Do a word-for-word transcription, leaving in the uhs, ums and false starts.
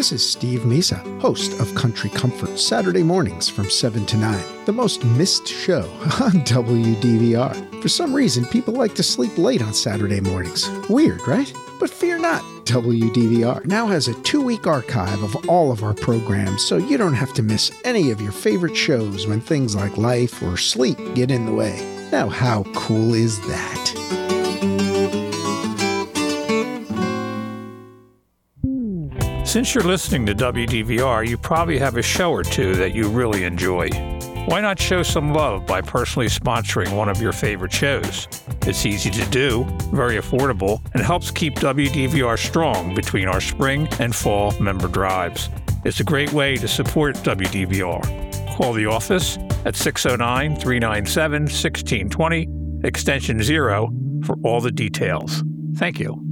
This is Steve Misa, host of Country Comfort, Saturday mornings from seven to nine, the most missed show on W D V R. For some reason, people like to sleep late on Saturday mornings. Weird, right? But fear not, W D V R now has a two-week archive of all of our programs, so you don't have to miss any of your favorite shows when things like life or sleep get in the way. Now, how cool is that? Since you're listening to W D V R, you probably have a show or two that you really enjoy. Why not show some love by personally sponsoring one of your favorite shows? It's easy to do, very affordable, and helps keep W D V R strong between our spring and fall member drives. It's a great way to support W D V R. Call the office at six oh nine, three nine seven, one six two zero, extension zero, for all the details. Thank you.